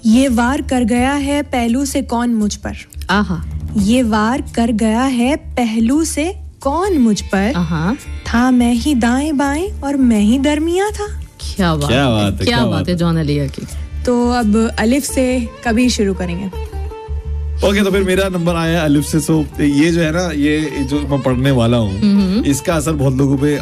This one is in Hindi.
ये वार कर गया है पहलू से कौन मुझ पर। आहा। ये वार कर गया है पहलू से कौन मुझ पर। आहा। था मैं ही दाएं बाएं और मैं ही दरमिया था। क्या बात है जॉन अलिया की। तो अब अलिफ से कभी शुरू करेंगे। ओके, तो फिर मेरा नंबर आया अलिफ से। सो ये जो है ना, ये जो मैं पढ़ने वाला हूँ, इसका असर बहुत लोगों पे